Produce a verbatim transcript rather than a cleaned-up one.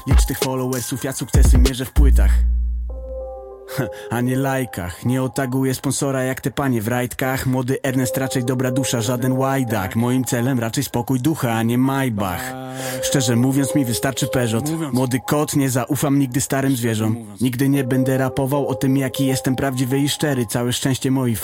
licznych followersów, ja sukcesy mierzę w płytach, a nie lajkach. Nie otaguję sponsora jak te panie w rajtkach. Młody Ernest raczej dobra dusza, żaden łajdak. Moim celem raczej spokój ducha, a nie Maybach. Szczerze mówiąc mi wystarczy Peugeot. Młody kot, nie zaufam nigdy starym zwierzom. Nigdy nie będę rapował o tym jaki jestem prawdziwy i szczery. Całe szczęście moi